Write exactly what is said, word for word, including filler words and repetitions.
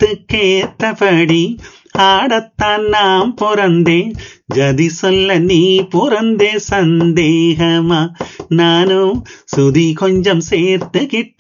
காலத்துக்கேத்தபடி ஆடத்தான் நாம் பிறந்தேன். ஜதி சொல்ல நீ பிறந்தே சந்தேகமா? நானும் சுதி கொஞ்சம் சேர்த்துக்கிட்ட